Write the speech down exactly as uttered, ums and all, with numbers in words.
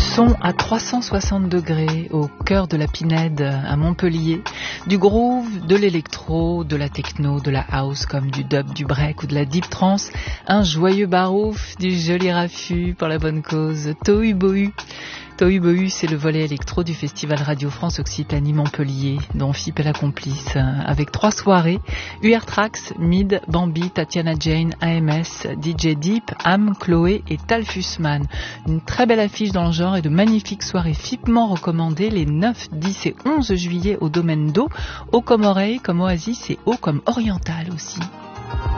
son à trois cent soixante degrés au cœur de la Pinède à Montpellier, du groove, de l'électro, de la techno, de la house comme du dub, du break ou de la deep trance, un joyeux barouf, du joli raffut pour la bonne cause, Tohu Bohu. Tohu Bohu, c'est le volet électro du festival Radio France Occitanie Montpellier, dont F I P est la complice, avec trois soirées, U R Trax, Mid, Bambi, Tatiana Jane, A M S, D J Deep, Am, Chloé et Tal Fussman. Une très belle affiche dans le genre et de magnifiques soirées fipement recommandées les neuf, dix et onze juillet au Domaine d'Eau, Haut comme Oreille, comme Oasis et Haut comme Oriental aussi.